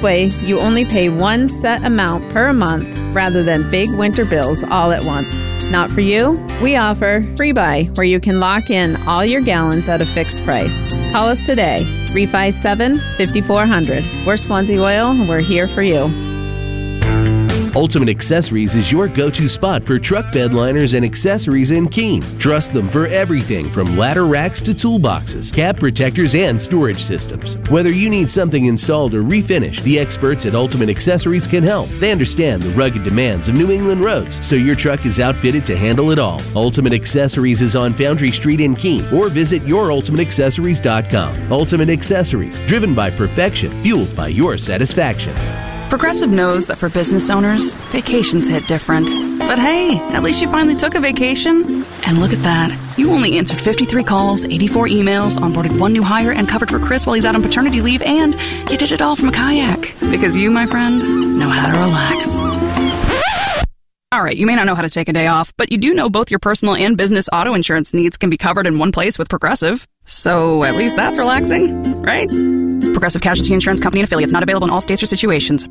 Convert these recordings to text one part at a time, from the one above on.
way, you only pay one set amount per month rather than big winter bills all at once. Not for you? We offer Free Buy, where you can lock in all your gallons at a fixed price. Call us today, 357-5400. We're Swansea Oil, and we're here for you. Ultimate Accessories is your go-to spot for truck bed liners and accessories in Keene. Trust them for everything from ladder racks to toolboxes, cab protectors, and storage systems. Whether you need something installed or refinished, the experts at Ultimate Accessories can help. They understand the rugged demands of New England roads, so your truck is outfitted to handle it all. Ultimate Accessories is on Foundry Street in Keene, or visit yourultimateaccessories.com. Ultimate Accessories, driven by perfection, fueled by your satisfaction. Progressive knows that for business owners, vacations hit different. But hey, at least you finally took a vacation. And look at that. You only answered 53 calls, 84 emails, onboarded one new hire, and covered for Chris while he's out on paternity leave, and you did it all from a kayak. Because you, my friend, know how to relax. All right, you may not know how to take a day off, but you do know both your personal and business auto insurance needs can be covered in one place with Progressive. So at least that's relaxing, right? Progressive Casualty Insurance Company and affiliates, not available in all states or situations.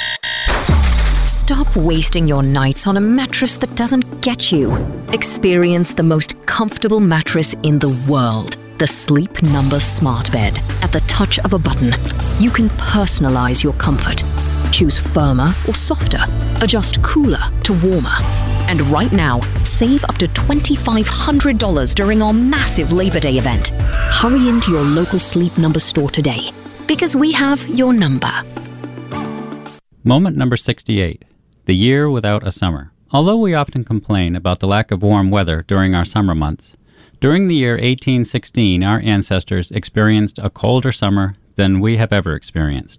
Stop wasting your nights on a mattress that doesn't get you. Experience the most comfortable mattress in the world. The Sleep Number Smart Bed. At the touch of a button, you can personalize your comfort. Choose firmer or softer. Adjust cooler to warmer. And right now, save up to $2,500 during our massive Labor Day event. Hurry into your local Sleep Number store today, because we have your number. Moment number 68. The year without a summer. Although we often complain about the lack of warm weather during our summer months, during the year 1816, our ancestors experienced a colder summer than we have ever experienced.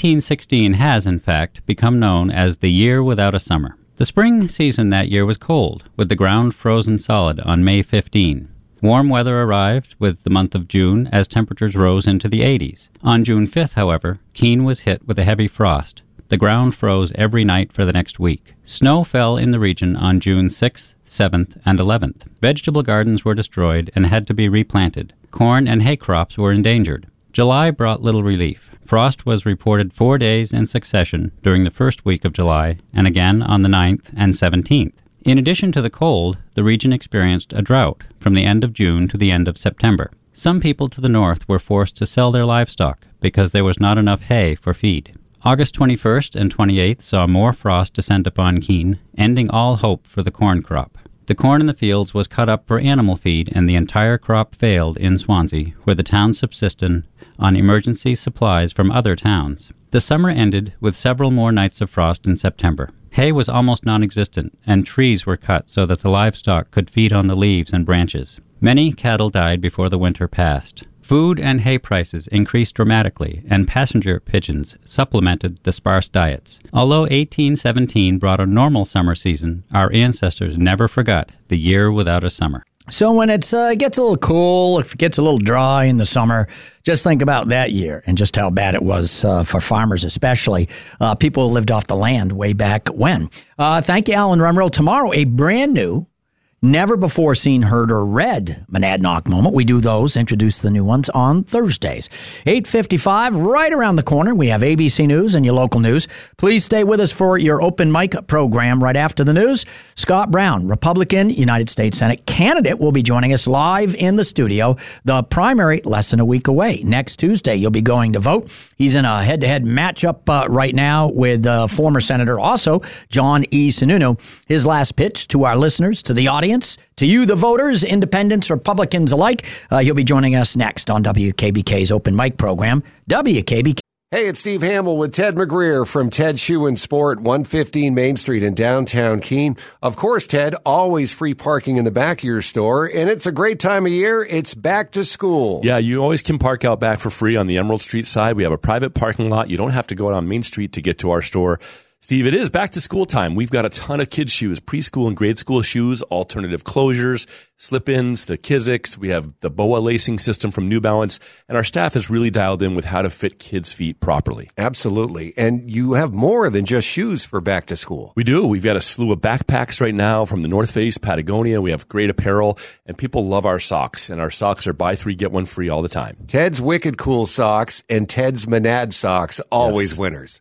1816 has, in fact, become known as the year without a summer. The spring season that year was cold, with the ground frozen solid on May 15. Warm weather arrived with the month of June as temperatures rose into the 80s. On June 5th, however, Keene was hit with a heavy frost. The ground froze every night for the next week. Snow fell in the region on June 6th, 7th, and 11th. Vegetable gardens were destroyed and had to be replanted. Corn and hay crops were endangered. July brought little relief. Frost was reported 4 days in succession during the first week of July, and again on the 9th and 17th. In addition to the cold, the region experienced a drought from the end of June to the end of September. Some people to the north were forced to sell their livestock because there was not enough hay for feed. August 21st and 28th saw more frost descend upon Keene, ending all hope for the corn crop. The corn in the fields was cut up for animal feed, and the entire crop failed in Swansea, where the town subsisted on emergency supplies from other towns. The summer ended with several more nights of frost in September. Hay was almost non-existent, and trees were cut so that the livestock could feed on the leaves and branches. Many cattle died before the winter passed. Food and hay prices increased dramatically, and passenger pigeons supplemented the sparse diets. Although 1817 brought a normal summer season, our ancestors never forgot the year without a summer. So when it gets a little cool, if it gets a little dry in the summer, just think about that year and just how bad it was for farmers especially. People who lived off the land way back when. Thank you, Alan Rumrell. Tomorrow, a brand new, never before seen, heard, or read Monadnock Moment. We do those, introduce the new ones on Thursdays. 8:55, right around the corner, we have ABC News and your local news. Please stay with us for your open mic program right after the news. Scott Brown, Republican United States Senate candidate, will be joining us live in the studio. The primary less than a week away. Next Tuesday, you'll be going to vote. He's in a head-to-head matchup right now with former Senator, also John E. Sununu. His last pitch to our listeners, to the audience, to you, the voters, independents, Republicans alike. He'll be joining us next on WKBK's Open Mic program, WKBK. Hey, it's Steve Hamill with Ted McGreer from Ted Shoe and Sport, 115 Main Street in downtown Keene. Of course, Ted, always free parking in the back of your store, and it's a great time of year. It's back to school. Yeah, you always can park out back for free on the Emerald Street side. We have a private parking lot. You don't have to go out on Main Street to get to our store. Steve, it is back to school time. We've got a ton of kids' shoes, preschool and grade school shoes, alternative closures, slip-ins, the Kiziks. We have the BOA lacing system from New Balance, and our staff has really dialed in with how to fit kids' feet properly. Absolutely. And you have more than just shoes for back to school. We do. We've got a slew of backpacks right now from the North Face, Patagonia. We have great apparel, and people love our socks, and our socks are buy three, get one free all the time. Ted's Wicked Cool socks and Ted's Monad socks, always winners.